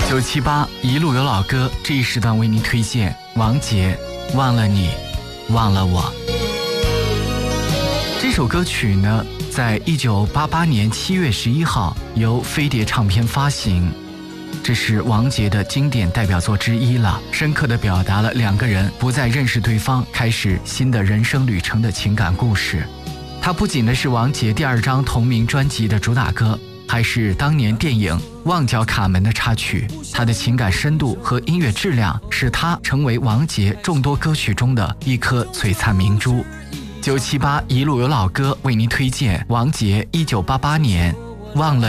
978一路有老歌，这一时段为您推荐王杰《忘了你，忘了我》。这首歌曲呢，在1988年7月11号由飞碟唱片发行，这是王杰的经典代表作之一了，深刻地表达了两个人不再认识对方，开始新的人生旅程的情感故事。它不仅是王杰第2张同名专辑的主打歌，还是当年电影《旺角卡门》的插曲。它的情感深度和音乐质量使它成为王杰众多歌曲中的一颗璀璨明珠。978一路有老歌为您推荐王杰1988年《忘了